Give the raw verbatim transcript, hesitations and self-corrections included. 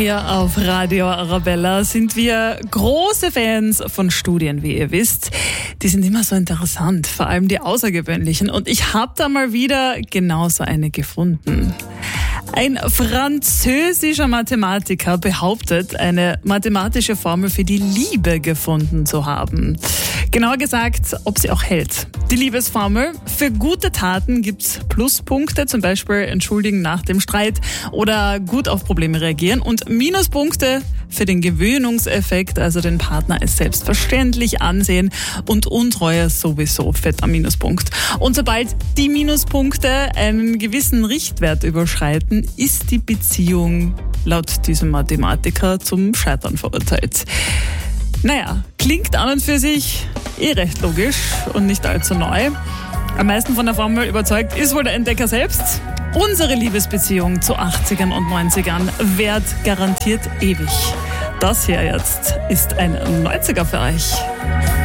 Hier auf Radio Arabella sind wir große Fans von Studien, wie ihr wisst. Die sind immer so interessant, vor allem die außergewöhnlichen. Und ich habe da mal wieder genauso eine gefunden. Ein französischer Mathematiker behauptet, eine mathematische Formel für die Liebe gefunden zu haben. Genauer gesagt, ob sie auch hält. Die Liebesformel: für gute Taten gibt's Pluspunkte, zum Beispiel entschuldigen nach dem Streit oder gut auf Probleme reagieren, und Minuspunkte für den Gewöhnungseffekt, also den Partner als selbstverständlich ansehen, und Untreue sowieso, fetter Minuspunkt. Und sobald die Minuspunkte einen gewissen Richtwert überschreiten, ist die Beziehung laut diesem Mathematiker zum Scheitern verurteilt. Naja, klingt an und für sich eh recht logisch und nicht allzu neu. Am meisten von der Formel überzeugt ist wohl der Entdecker selbst. Unsere Liebesbeziehung zu achtzigern und neunzigern währt garantiert ewig. Das hier jetzt ist ein neunziger für euch.